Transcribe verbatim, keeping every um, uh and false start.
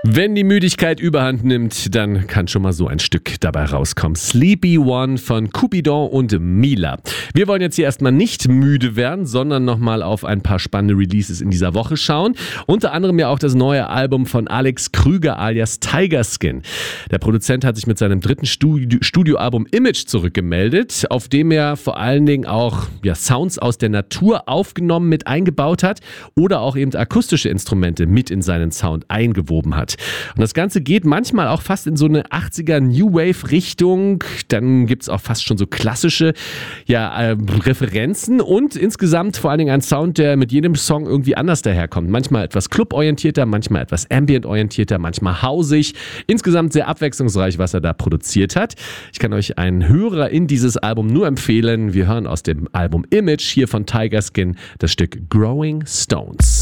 Wenn die Müdigkeit überhand nimmt, dann kann schon mal so ein Stück dabei rauskommen. Sleepy One von Cupidon und Mila. Wir wollen jetzt hier erstmal nicht müde werden, sondern nochmal auf ein paar spannende Releases in dieser Woche schauen. Unter anderem ja auch das neue Album von Alex Krüger alias Tigerskin. Der Produzent hat sich mit seinem dritten Studi- Studioalbum Image zurückgemeldet, auf dem er vor allen Dingen auch ja, Sounds aus der Natur aufgenommen mit eingebaut hat oder auch eben akustische Instrumente mit in seinen Sound eingewoben hat. Und das Ganze geht manchmal auch fast in so eine achtziger New Wave Richtung. Dann gibt es auch fast schon so klassische ja, äh, Referenzen und insgesamt vor allen Dingen ein Sound, der mit jedem Song irgendwie anders daherkommt. Manchmal etwas cluborientierter, manchmal etwas ambient-orientierter, manchmal hausig. Insgesamt sehr abwechslungsreich, was er da produziert hat. Ich kann euch einen Hörer in dieses Album nur empfehlen. Wir hören aus dem Album Image hier von Tigerskin das Stück Growing Stones.